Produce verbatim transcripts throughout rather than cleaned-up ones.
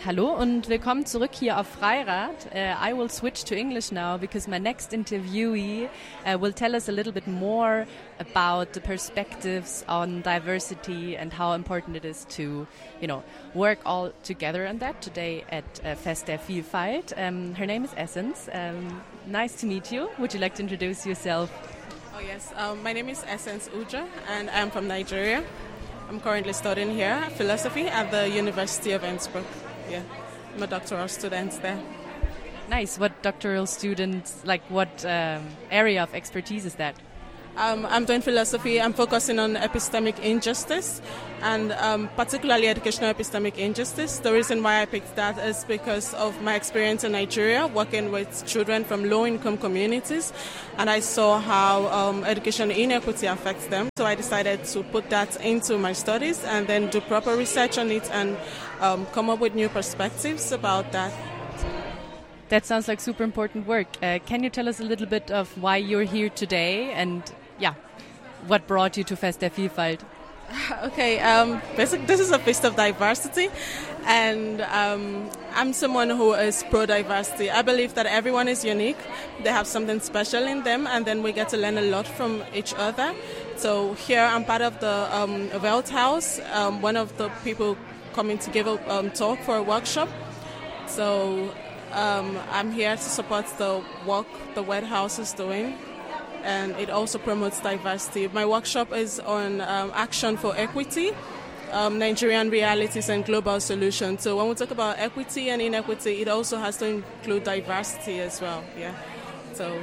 Hallo und willkommen zurück hier auf Freirad. Uh, I will switch to English now because my next interviewee uh, will tell us a little bit more about the perspectives on diversity and how important it is to, you know, work all together on that today at uh, Fest der Vielfalt. Um, her name is Essence. Um, nice to meet you. Would you like to introduce yourself? Oh yes, um, my name is Essence Uja and I'm from Nigeria. I'm currently studying here philosophy at the University of Innsbruck. Yeah, I'm a doctoral student there. Nice. What doctoral students, like what um, area of expertise is that? Um, I'm doing philosophy. I'm focusing on epistemic injustice and um, particularly educational epistemic injustice. The reason why I picked that is because of my experience in Nigeria working with children from low-income communities, and I saw how um, education inequity affects them. So I decided to put that into my studies and then do proper research on it and um, come up with new perspectives about that. That sounds like super important work. Uh, can you tell us a little bit of why you're here today and, yeah, what brought you to Fest der Vielfalt? Okay, um, basically this is a feast of diversity, and um, I'm someone who is pro-diversity. I believe that everyone is unique, they have something special in them, and then we get to learn a lot from each other. So here I'm part of the um, Welt House, um, one of the people coming to give a um, talk for a workshop. So um, I'm here to support the work the Welt House is doing, and it also promotes diversity. My workshop is on um, action for equity, um, Nigerian realities and global solutions. So when we talk about equity and inequity, it also has to include diversity as well. Yeah. So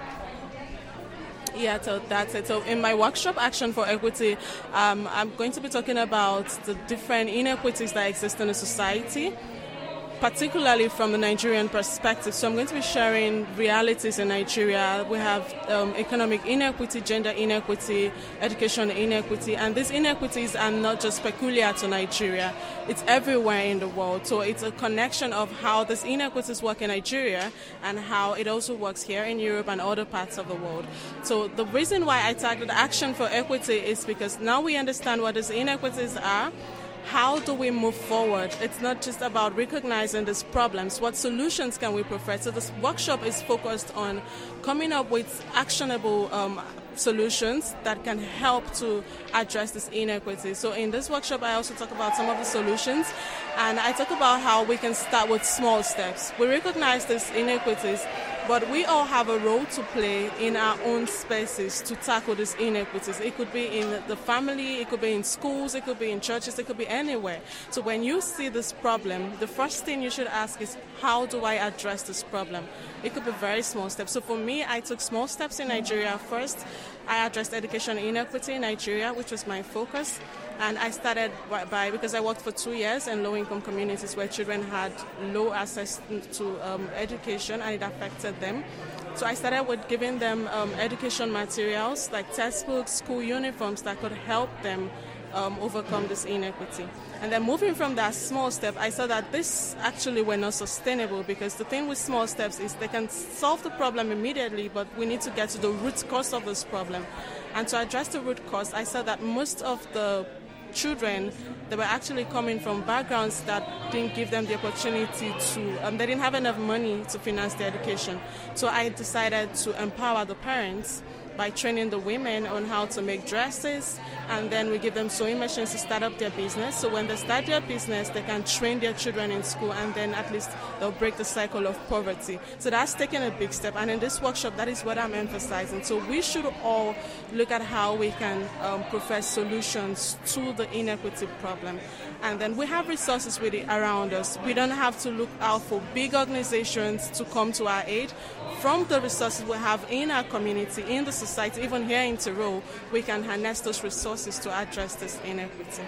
yeah, so that's it. So in my workshop, Action for Equity, um, I'm going to be talking about the different inequities that exist in a society, particularly from the Nigerian perspective. So I'm going to be sharing realities in Nigeria. We have um, economic inequity, gender inequity, education inequity, and these inequities are not just peculiar to Nigeria. It's everywhere in the world. So it's a connection of how these inequities work in Nigeria and how it also works here in Europe and other parts of the world. So the reason why I targeted Action for Equity is because now we understand what these inequities are. How do we move forward? It's not just about recognizing these problems. What solutions can we provide? So this workshop is focused on coming up with actionable um, solutions that can help to address this inequity. So in this workshop, I also talk about some of the solutions, and I talk about how we can start with small steps. We recognize these inequities, but we all have a role to play in our own spaces to tackle these inequities. It could be in the family, it could be in schools, it could be in churches, it could be anywhere. So when you see this problem, the first thing you should ask is, how do I address this problem? It could be very small steps. So for me, I took small steps in Nigeria first. I addressed education inequity in Nigeria, which was my focus. And I started by, by because I worked for two years in low-income communities where children had low access to um, education and it affected them. So I started with giving them um, education materials like textbooks, school uniforms that could help them um, overcome this inequity. And then moving from that small step, I saw that this actually were not sustainable, because the thing with small steps is they can solve the problem immediately, but we need to get to the root cause of this problem. And to address the root cause, I saw that most of the children, they were actually coming from backgrounds that didn't give them the opportunity to, um, they didn't have enough money to finance their education. So I decided to empower the parents by training the women on how to make dresses, and then we give them sewing machines to start up their business. So when they start their business, they can train their children in school, and then at least they'll break the cycle of poverty. So that's taking a big step, and in this workshop, that is what I'm emphasizing. So we should all look at how we can um, provide solutions to the inequity problem. And then we have resources with it around us. We don't have to look out for big organizations to come to our aid. From the resources we have in our community, in the society, even here in Tyrol, we can harness those resources to address this inequity.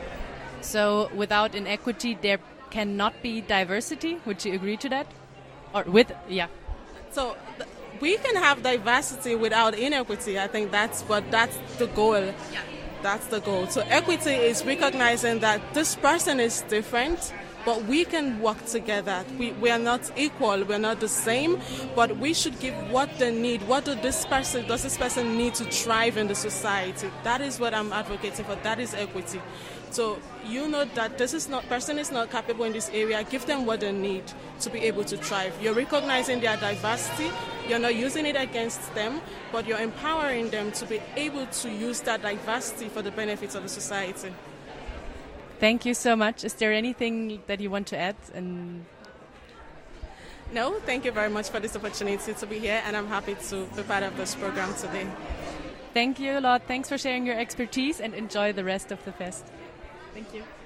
So without inequity, there cannot be diversity. Would you agree to that? Or with, yeah. So th- we can have diversity without inequity. I think that's what, that's the goal. Yeah. That's the goal. So equity is recognizing that this person is different, but we can work together. We, we are not equal, we are not the same, but we should give what they need. What do this person, does this person need to thrive in the society? That is what I'm advocating for. That is equity. So you know that this is not person is not capable in this area. Give them what they need to be able to thrive. You're recognizing their diversity. You're not using it against them, but you're empowering them to be able to use that diversity for the benefits of the society. Thank you so much. Is there anything that you want to add? And no, thank you very much for this opportunity to be here, and I'm happy to be part of this program today. Thank you a lot. Thanks for sharing your expertise, and enjoy the rest of the fest. Thank you.